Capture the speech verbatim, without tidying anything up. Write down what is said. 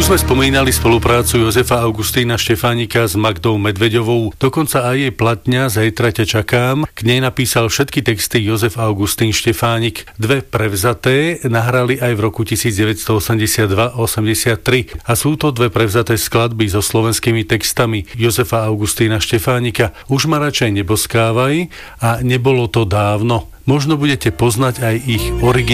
Už sme spomínali spoluprácu Jozefa Augustína Štefánika s Magdou Medveďovou, dokonca aj jej platňa Zajtra ťa čakám. K nej napísal všetky texty Jozef Augustín Štefánik. Dve prevzaté nahrali aj v roku devätnásťstoosemdesiatdva osemdesiattri a sú to dve prevzaté skladby so slovenskými textami Jozefa Augustína Štefánika. Už ma radšej neboskávaj a Nebolo to dávno. Možno budete poznať aj ich originál.